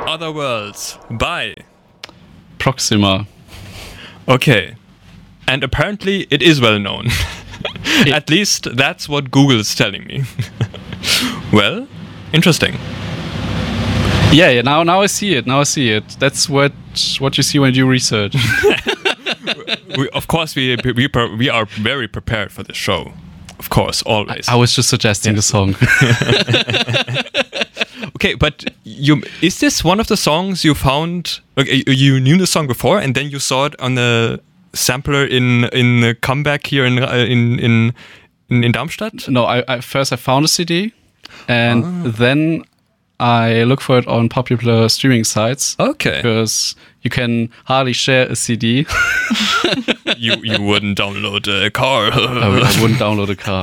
Other Worlds by Proxima. Okay. And apparently it is well known. At least that's what Google is telling me. Well, interesting. Yeah. Now I see it. That's what you see when you do research. Of course, we are very prepared for this show. Of course, always. I was just suggesting the song. Okay, but is this one of the songs you found? Like, you knew the song before, and then you saw it on the sampler in the comeback here in Darmstadt? No, I first found a CD, and then I look for it on popular streaming sites. Okay. Because you can hardly share a CD. you wouldn't download a car. I wouldn't download a car.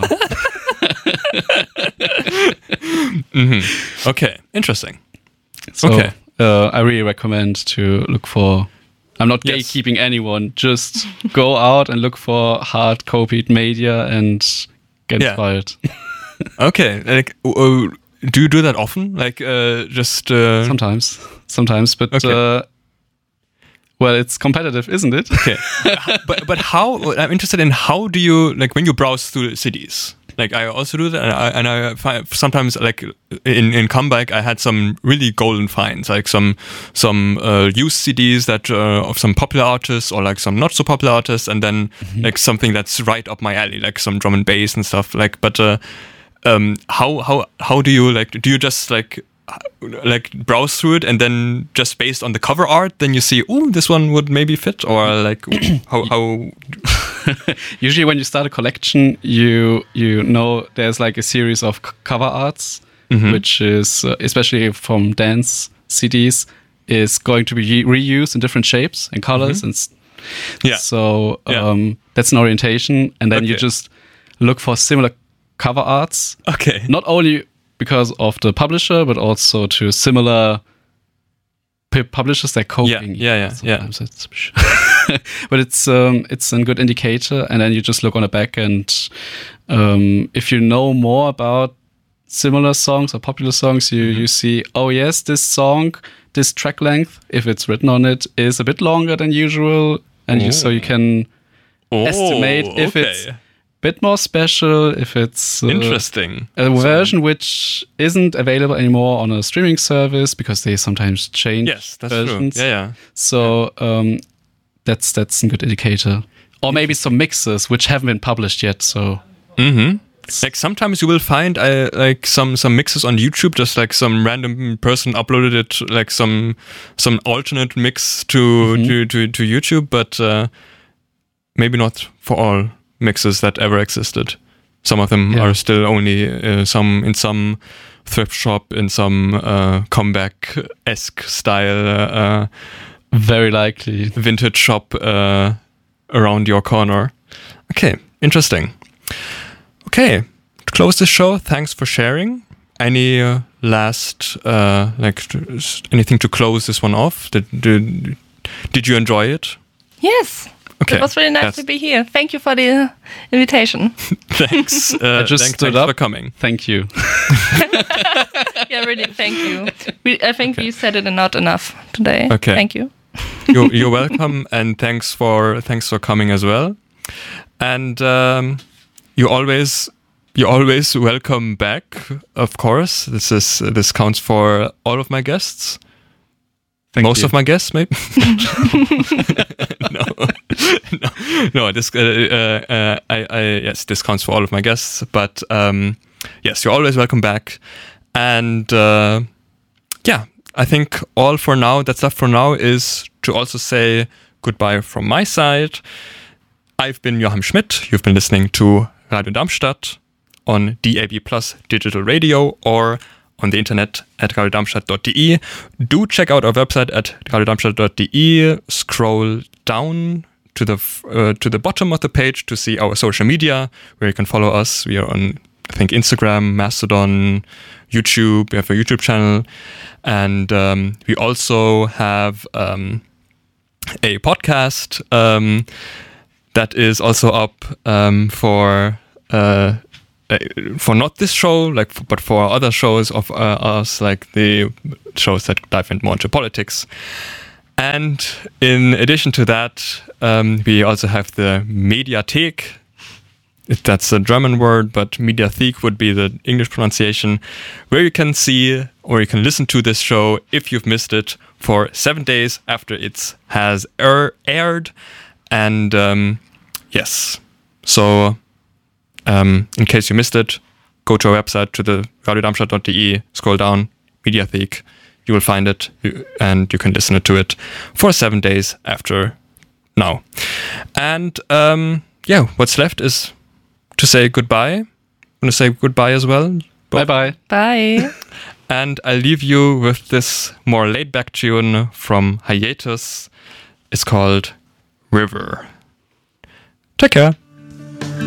Mm-hmm. Okay, interesting. So, okay. I really recommend to look for. I'm not gatekeeping anyone. Just go out and look for hard copied media and get inspired. Okay. Like, do you do that often? Like, just sometimes, but well, it's competitive, isn't it? Okay. but how? I'm interested in how do you, like, when you browse through CDs? Like, I also do that, and I find sometimes, like, in comeback, I had some really golden finds, like some used CDs that of some popular artists, or like some not so popular artists, and then like something that's right up my alley, like some drum and bass and stuff. Like, but how do you, like? Do you just like browse through it, and then just based on the cover art, then you see, oh, this one would maybe fit, or like how? Usually when you start a collection, you know there's like a series of cover arts, which is especially from dance CDs, is going to be reused in different shapes and colors, and so that's an orientation, and then you just look for similar cover arts. Okay, not only because of the publisher, but also to similar publishers they're copying. Sometimes it's but it's a good indicator, and then you just look on the back, and if you know more about similar songs or popular songs, you see, oh yes, this song, this track length, if it's written on it, is a bit longer than usual, and so you can estimate if it's a bit more special, if it's interesting, a version which isn't available anymore on a streaming service because they sometimes change versions. True. So that's a good indicator. Or maybe some mixes which haven't been published yet. So like sometimes you will find like some mixes on YouTube, just like some random person uploaded it, like some alternate mix to YouTube, but maybe not for all mixes that ever existed. Some of them are still only some thrift shop in some comeback-esque style, very likely vintage shop around your corner. Okay, interesting. Okay, to close this show, thanks for sharing. Any last anything to close this one off? Did you enjoy it? Yes. Okay. It was really nice to be here. Thank you for the invitation. Thanks. I just stood up for coming. Thank you. Yeah, really, thank you. I think we said it not enough today. Okay. Thank you. You're welcome, and thanks for coming as well. And you're always welcome back. Of course, this counts for all of my guests. Most of my guests, maybe. No. This this counts for all of my guests. But yes, you're always welcome back. And I think all for now that's left for now is to also say goodbye from my side. I've been Joachim Schmidt. You've been listening to Radio Darmstadt on DAB+ digital radio, or on the internet at radiodarmstadt.de. Do check out our website at radiodarmstadt.de. Scroll down to the bottom of the page to see our social media, where you can follow us. We are on, I think, Instagram, Mastodon, YouTube. We have a YouTube channel, and we also have a podcast that is also up for for not this show, but for other shows of us, like the shows that dive more into politics. And in addition to that, we also have the Mediathek. That's a German word, but Mediathek would be the English pronunciation, where you can see or you can listen to this show if you've missed it for 7 days after it has aired. And yes, so in case you missed it, go to our website, to the radiodarmstadt.de, scroll down, Mediathek, you will find it, and you can listen to it for 7 days after now. And what's left is to say goodbye. I'm going to say goodbye as well. Bye-bye. Bye. And I'll leave you with this more laid-back tune from Hiatus. It's called River. Take care.